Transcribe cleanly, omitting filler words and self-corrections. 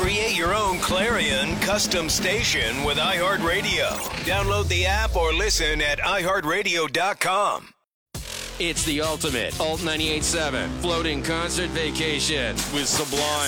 Create your own Clarion custom station with iHeartRadio. Download the app or listen at iHeartRadio.com. It's the ultimate Alt 98.7 floating concert vacation with Sublime.